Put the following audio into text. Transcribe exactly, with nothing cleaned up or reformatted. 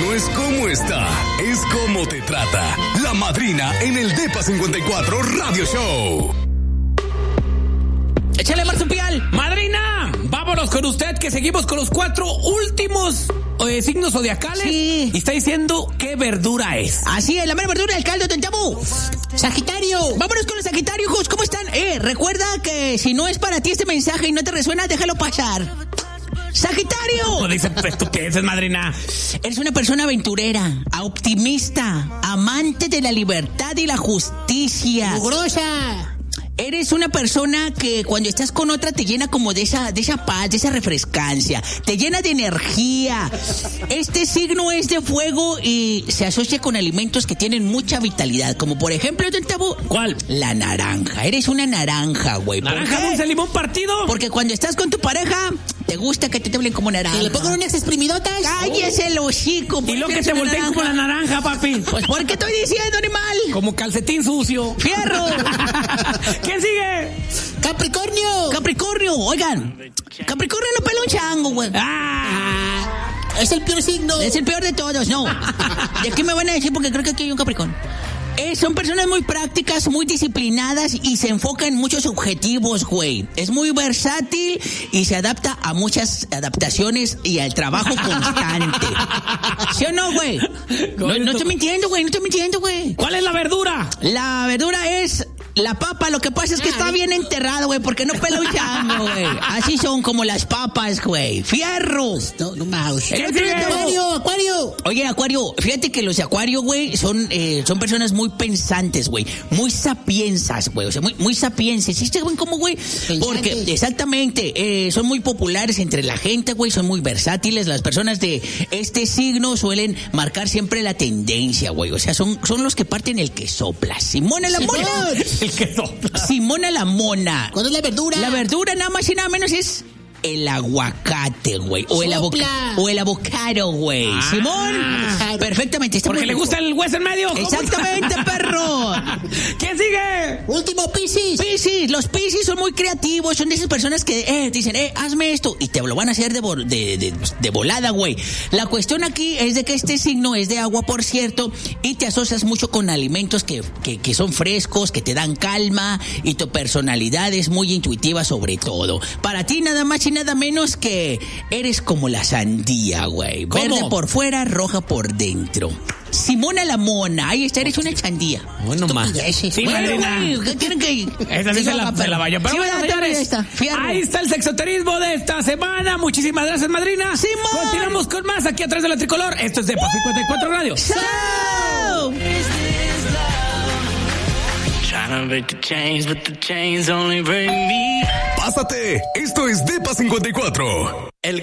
no es cómo está, es cómo te trata. La Madrina en el Depa cincuenta y cuatro Radio Show. ¡Échale, marsupial! ¡Madrina! Vámonos con usted, que seguimos con los cuatro últimos eh, signos zodiacales. Sí. Y está diciendo qué verdura es. Así es, la mera verdura del caldo, Tentamo. Sagitario. Vámonos con los Sagitario, hijos. ¿Cómo están? Eh, recuerda que si no es para ti este mensaje y no te resuena, déjalo pasar. ¡Sagitario! No dice estupideces, madrina. Eres una persona aventurera, optimista, amante de la libertad y la justicia. ¡Mugrosa! Eres una persona que cuando estás con otra te llena como de esa, de esa paz, de esa refrescancia, te llena de energía. Este signo es de fuego y se asocia con alimentos que tienen mucha vitalidad, como por ejemplo, Tentabo, ¿cuál? La naranja. Eres una naranja, güey. ¿Naranja, dulce, limón, partido? Porque cuando estás con tu pareja, te gusta que te hablen como naranja. ¿Que le pongan unas exprimidotas? ¡Cállese el hocico! Y lo que te volteen como la naranja, papi. Pues, ¿por qué estoy diciendo, animal? Como calcetín sucio. ¡Fierro! ¿Quién sigue? ¡Capricornio! Capricornio, oigan. Capricornio no pela un chango, güey. ¡Ah! Es el peor signo. Es el peor de todos, no. ¿De qué me van a decir? Porque creo que aquí hay un Capricornio. Eh, son personas muy prácticas, muy disciplinadas y se enfoca en muchos objetivos, güey. Es muy versátil y se adapta a muchas adaptaciones y al trabajo constante. ¿Sí o no, güey? No, no estoy mintiendo, güey, no estoy mintiendo, güey. ¿Cuál es la verdura? La verdura es la papa. Lo que pasa es que está bien enterrado, güey, porque no pela un chango, güey. Así son como las papas, güey. ¡Fierro! No, no mouse. ¿Quién sigue? Acuario, Acuario. Oye, Acuario, fíjate que los de Acuario, güey, son, eh, son personas muy pensantes, güey. Muy sapiensas, güey. O sea, muy, muy sapienses. ¿Sí saben cómo, güey? Porque, exactamente, eh, son muy populares entre la gente, güey. Son muy versátiles. Las personas de este signo suelen marcar siempre la tendencia, güey. O sea, son, son los que parten el que sopla. Simona la mona. El que sopla. Simona la mona. ¿Cuál es la verdura? La verdura nada más y nada menos es el aguacate, güey. O el avoca- o el avocado, güey. Ah. Simón, perfectamente. Está Porque muy le rico. gusta el hueso en medio. Exactamente, perro. ¿Quién sigue? Último, Piscis. Piscis, los Piscis son muy creativos, son de esas personas que eh, dicen, eh, hazme esto, y te lo van a hacer de, vo- de, de, de volada, güey. La cuestión aquí es de que este signo es de agua, por cierto, y te asocias mucho con alimentos que, que, que son frescos, que te dan calma, y tu personalidad es muy intuitiva sobre todo. Para ti nada más y nada menos que eres como la sandía, güey. ¿Cómo? Verde por fuera, roja por dentro. Simona la mona, ahí está, eres una chandía. Bueno, más. Ese. Sí, Bueno, madrina. güey, ¿qué quieren que...? Esa sí Sí, se la, papá, se la vaya. Pero sí, bueno, ¿verdad? señores, Ahí está, fierro. ahí está el sexoterismo de esta semana. Muchísimas gracias, madrina. ¡Simón! Continuamos con más aquí atrás de la tricolor. Esto es Depa cincuenta y cuatro Radio. ¡Chao! Trying to break the chains, but the chains only bring me. Pásate, esto es Depa cincuenta y cuatro.